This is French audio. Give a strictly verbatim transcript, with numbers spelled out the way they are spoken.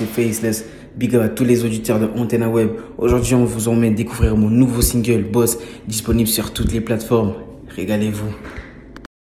c'est Faceless. Big up à tous les auditeurs de Antenna Web. Aujourd'hui, on vous emmène découvrir mon nouveau single, Boss, disponible sur toutes les plateformes. Régalez-vous.